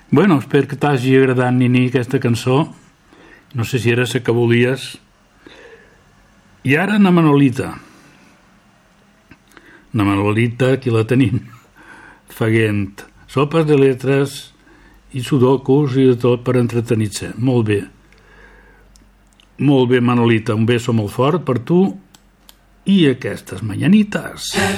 Bueno, espero que t'hagi agradat, Nini, aquesta cançó. No sé si era la que volies. I ara na Manolita. Na Manolita, aquí la tenim, faent sopes de lletres i sudokus i de tot per entretenir-se. Molt bé. Molt bé, Manolita, un beso molt fort per tu i aquestes mañanitas.